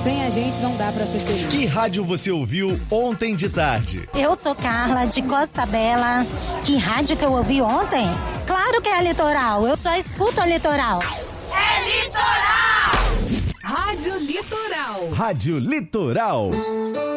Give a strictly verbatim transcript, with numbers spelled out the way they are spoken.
Sem a gente não dá pra ser feliz. Que rádio você ouviu ontem de tarde? Eu sou Carla, de Costa Bela. Que rádio que eu ouvi ontem? Claro que é a Litoral, eu só escuto a Litoral. É Litoral! Rádio Litoral. Rádio Litoral.